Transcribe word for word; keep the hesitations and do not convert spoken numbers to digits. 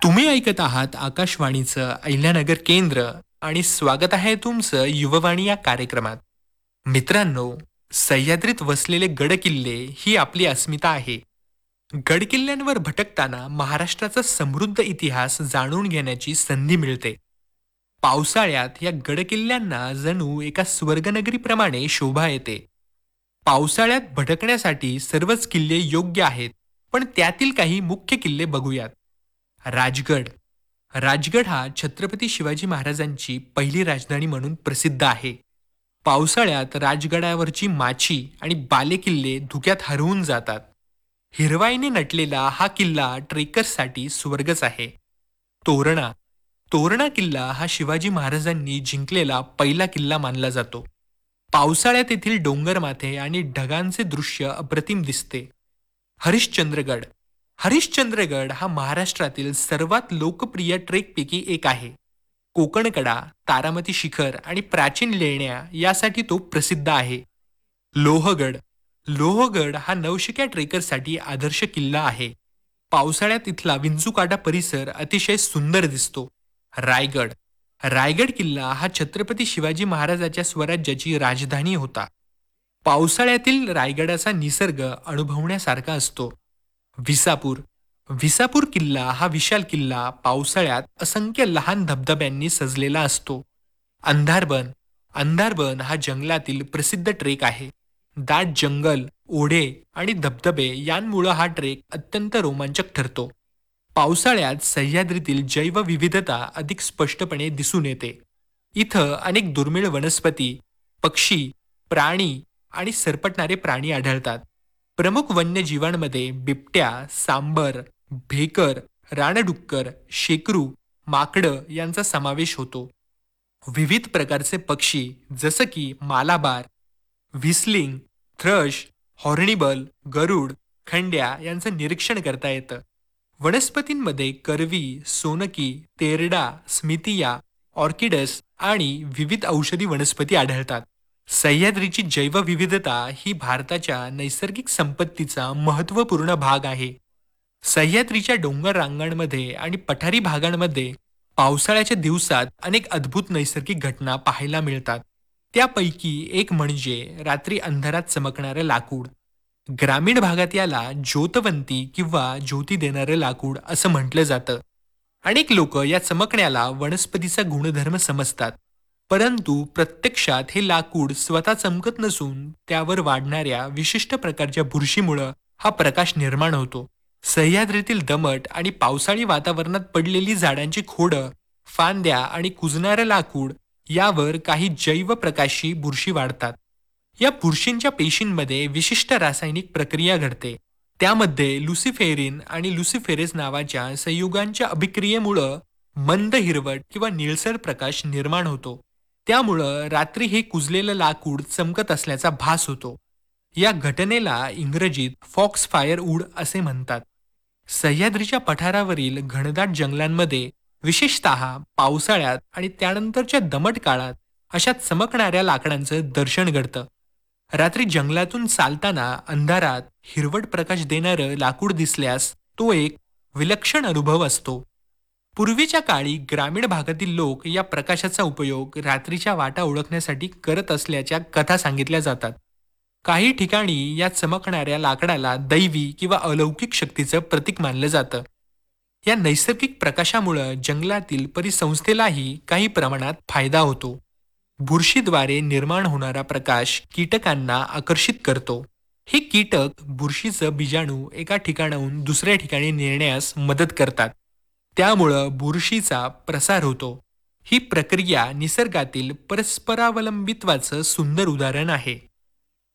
तुम्ही ऐकत आहात आकाशवाणीचं अहिल्यानगर केंद्र आणि स्वागत आहे तुमचं युववाणी या कार्यक्रमात. मित्रांनो, सह्याद्रीत वसलेले गडकिल्ले ही आपली अस्मिता आहे. गडकिल्ल्यांवर भटकताना महाराष्ट्राचा समृद्ध इतिहास जाणून घेण्याची संधी मिळते. पावसाळ्यात या गडकिल्ल्यांना जणू एका स्वर्गनगरीप्रमाणे शोभा येते. पावसाळ्यात भटकण्यासाठी सर्वच किल्ले योग्य आहेत, पण त्यातील काही मुख्य किल्ले बघूयात. राजगड. राजगड हा छत्रपती शिवाजी महाराजांची पहिली राजधानी म्हणून प्रसिद्ध आहे. पावसाळ्यात राजगडावरची माची आणि बालेकिल्ले धुक्यात हरवून जातात. हिरवाईने नटलेला हा किल्ला ट्रेकर्ससाठी स्वर्गच आहे. तोरणा. तोरणा किल्ला हा शिवाजी महाराजांनी जिंकलेला पहिला किल्ला मानला जातो. पावसाळ्यात येथील डोंगरमाथे आणि ढगांचे दृश्य अप्रतिम दिसते. हरिश्चंद्रगड. हरिश्चंद्रगड हा महाराष्ट्रातील सर्वात लोकप्रिय ट्रेकपैकी एक आहे. कोकणकडा, तारामती शिखर आणि प्राचीन लेण्या यासाठी तो प्रसिद्ध आहे. लोहगड. लोहगड हा नवशिक्या ट्रेकरसाठी आदर्श किल्ला आहे. पावसाळ्यात इथला विंचुकाटा परिसर अतिशय सुंदर दिसतो. रायगड. रायगड किल्ला हा छत्रपती शिवाजी महाराजाच्या स्वराज्याची राजधानी होता. पावसाळ्यातील रायगडाचा निसर्ग अनुभवण्यासारखा असतो. विसापूर. विसापूर किल्ला हा विशाल किल्ला पावसाळ्यात असंख्य लहान धबधब्यांनी सजलेला असतो. अंधारबन. अंधारबन हा जंगलातील प्रसिद्ध ट्रेक आहे. दाट जंगल, ओढे आणि धबधबे यांमुळे हा ट्रेक अत्यंत रोमांचक ठरतो. पावसाळ्यात सह्याद्रीतील जैवविविधता अधिक स्पष्टपणे दिसून येते. इथं अनेक दुर्मिळ वनस्पती, पक्षी, प्राणी आणि सरपटणारे प्राणी आढळतात. प्रमुख वन्यजीवांमध्ये बिबट्या, सांबर, भेकर, रानडुक्कर, शेकरू, माकडं यांचा समावेश होतो. विविध प्रकारचे पक्षी जसं की मालाबार, व्हिस्लिंग, थ्रश, हॉर्निबल, गरुड, खंड्या यांचं निरीक्षण करता येतं. वनस्पतींमध्ये करवी, सोनकी, तेरडा, स्मितिया, ऑर्किडस आणि विविध औषधी वनस्पती आढळतात. सह्याद्रीची जैवविविधता ही भारताच्या नैसर्गिक संपत्तीचा महत्त्वपूर्ण भाग आहे. सह्याद्रीच्या डोंगर रांगांमध्ये आणि पठारी भागांमध्ये पावसाळ्याच्या दिवसात अनेक अद्भुत नैसर्गिक घटना पाहायला मिळतात. त्यापैकी एक म्हणजे रात्री अंधारात चमकणारं लाकूड. ग्रामीण भागात याला ज्योतवंती किंवा ज्योती देणारं लाकूड असं म्हटलं जातं. अनेक लोक या चमकण्याला वनस्पतीचा गुणधर्म समजतात, परंतु प्रत्यक्षात हे लाकूड स्वतः चमकत नसून त्यावर वाढणाऱ्या विशिष्ट प्रकारच्या बुरशीमुळं हा प्रकाश निर्माण होतो. सह्याद्रीतील दमट आणि पावसाळी वातावरणात पडलेली झाडांची खोडं, फांद्या आणि कुजणारं लाकूड यावर काही जैव प्रकाशी बुरशी वाढतात. या बुरशींच्या पेशींमध्ये विशिष्ट रासायनिक प्रक्रिया घडते. त्यामध्ये लुसिफेरिन आणि लुसिफेरेस नावाच्या संयुगांच्या अभिक्रियेमुळं मंद हिरवट किंवा निळसर प्रकाश निर्माण होतो. त्यामुळं रात्री हे कुजलेलं लाकूड चमकत असल्याचा भास होतो. या घटनेला इंग्रजीत फॉक्स फायर वूड असे म्हणतात. सह्याद्रीच्या पठारावरील घनदाट जंगलांमध्ये विशेषतः पावसाळ्यात आणि त्यानंतरच्या दमट काळात अशा चमकणाऱ्या लाकडांचं दर्शन घडतं. रात्री जंगलातून चालताना अंधारात हिरवट प्रकाश देणारं लाकूड दिसल्यास तो एक विलक्षण अनुभव असतो. पूर्वीच्या काळी ग्रामीण भागातील लोक या प्रकाशाचा उपयोग रात्रीच्या वाटा ओळखण्यासाठी करत असल्याच्या कथा सांगितल्या जातात. काही ठिकाणी या चमकणाऱ्या लाकडाला दैवी किंवा अलौकिक शक्तीचं प्रतीक मानलं जातं. या नैसर्गिक प्रकाशामुळं जंगलातील परिसंस्थेलाही काही प्रमाणात फायदा होतो. बुरशीद्वारे निर्माण होणारा प्रकाश कीटकांना आकर्षित करतो. हे कीटक बुरशीचं बीजाणू एका ठिकाणाहून दुसऱ्या ठिकाणी नेण्यास मदत करतात. त्यामुळं बुरशीचा प्रसार होतो. ही प्रक्रिया निसर्गातील परस्परावलंबित्वाचं सुंदर उदाहरण आहे.